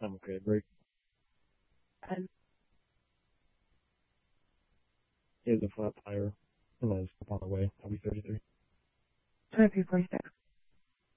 I'm okay. Break. And He has a flat tire. And then it's up on the way. I'll be 33. 2346.